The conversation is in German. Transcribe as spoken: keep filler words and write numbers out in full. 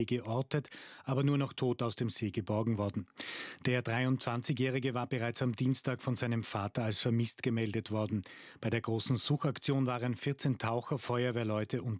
geortet, aber nur noch tot aus dem See geborgen worden. Der dreiundzwanzigjährige war bereits am Dienstag von seinem Vater als vermisst gemeldet worden. Bei der großen Suchaktion waren vierzehn Taucher, Feuerwehrleute und